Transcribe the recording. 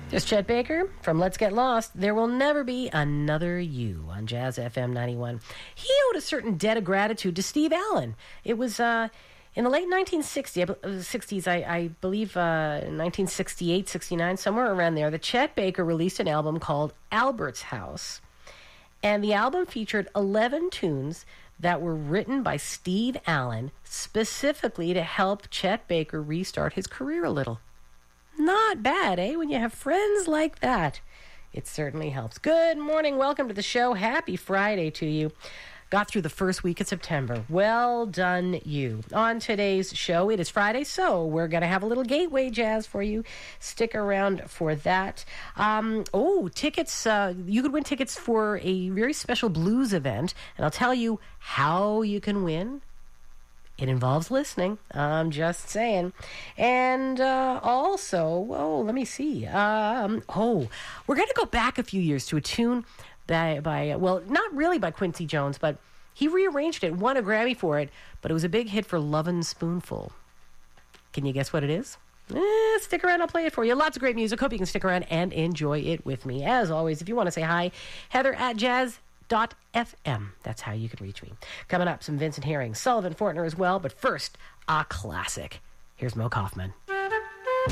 There's Chet Baker from Let's Get Lost. There will never be another you on Jazz FM 91. He owed a certain debt of gratitude to Steve Allen. It was in the late 1960s, I believe 1968, 69, somewhere around there, that Chet Baker released an album called Albert's House. And the album featured 11 tunes that were written by Steve Allen specifically to help Chet Baker restart his career a little. Not bad, eh? When you have friends like that, it certainly helps. Good morning. Welcome to the show. Happy Friday to you. Got through the first week of September. Well done, you. On today's show, it is Friday, so we're going to have a little gateway jazz for you. Stick around for that. Tickets. You could win tickets for a very special blues event, and I'll tell you how you can win. It involves listening. I'm just saying. And also, let me see. We're going to go back a few years to a tune by not really by Quincy Jones, but he rearranged it, won a Grammy for it, but it was a big hit for Lovin' Spoonful. Can you guess what it is? Stick around, I'll play it for you. Lots of great music. Hope you can stick around and enjoy it with me. As always, if you want to say hi, Heather at jazz.fm. That's how you can reach me. Coming up, some Vincent Herring, Sullivan Fortner as well, but first, a classic. Here's Mo Kaufman.